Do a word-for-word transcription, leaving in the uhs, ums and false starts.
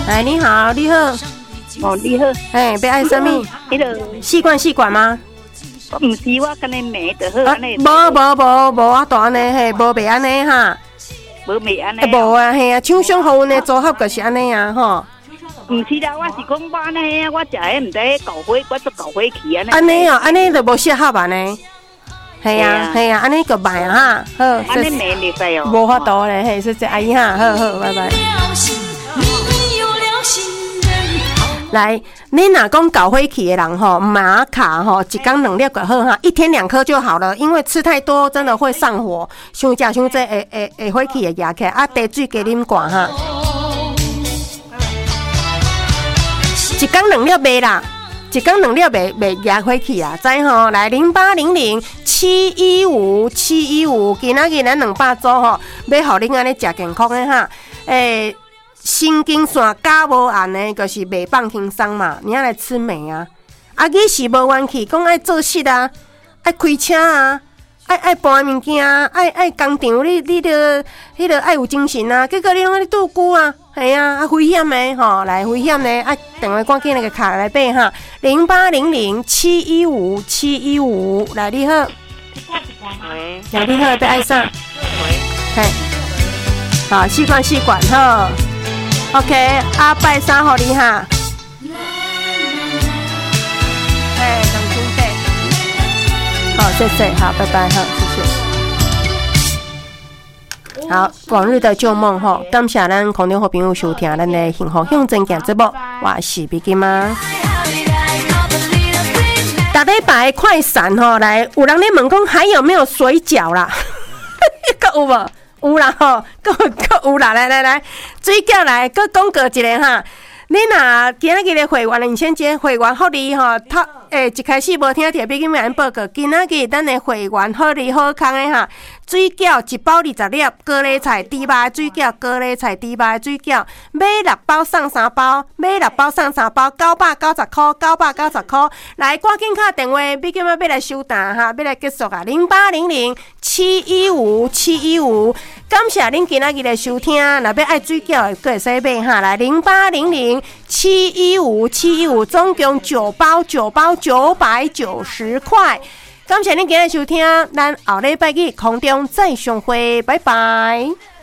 哎，你好，你好。 哦，你好。 哎，要爱什么？ 迄个细管细管吗？ 唔是，我跟你买就好安尼。 无无无无啊，大安尼嘿，无袂安尼哈。 无袂安尼。 无啊，嘿啊，厂商互阮的组合就是安尼啊，吼。 唔是啦，我是讲我安尼，我食迄唔知搞火，我做搞火气安尼。 安尼哦，安尼就无适合安尼。系啊，系啊，安尼个卖啊哈，好。 安尼卖袂使哦。 无法度咧，嘿，谢谢阿姨哈，好好，拜拜。来，你若讲搞火气的人吼，玛卡吼，一缸两粒就好哈，一天两颗就好了，因为吃太多真的会上火，伤食伤济会会会火气会压起来，啊，茶水加啉寡哈。一缸两粒袂啦，一缸两粒袂袂压火气啦，知吼？来零八零零七一五七一五，今仔日咱两百组吼，要互恁安尼食健康的哈，诶、欸。神经线加无按呢，就是袂放轻松嘛。你要来吃美啊！啊，你是无元气，讲爱做事啊，爱开车啊，爱爱搬物件啊，爱爱工厂，你你着迄个爱有精神啊。结果你拢咧拄久啊，系啊，啊危险的吼，来危险的，爱电话赶紧那个卡来背哈，零八零零七一五七一五，来你好， 喂， 来你好，要爱上， 喂， 嘿，好，习惯习惯吼。OK， 啊，拜三互你哈。哎，两千八。好，谢谢，好，拜拜，好，谢谢。好，往日的旧梦吼，感谢咱空中好朋友收听咱的幸福向前行节目，我是比金妈。大礼拜快闪吼，来，有人咧问讲还有没有水饺啦？个有无？有啦吼，搁搁有啦，来来来，水饺来，搁讲过一个哈。你若今仔日的会员领先节会员福利吼，他诶一开始无听到，毕竟免报告。今仔日咱的会员福利好康的哈，水饺一包二十粒，高丽菜猪肉水饺，高丽菜猪肉水饺，买六包送三包，买六包送三包，九百九十块，九百九十块。来，赶紧打电话，毕竟要来收单哈，要来结束啊，零八零零七一五七一五。感谢恁今仔日的收听，若要爱水饺，阁会使买哈，来零八零零七一五七一五，总共九包，九包九百九十块。感谢恁今日收听，咱后礼拜日空中再相会，拜拜。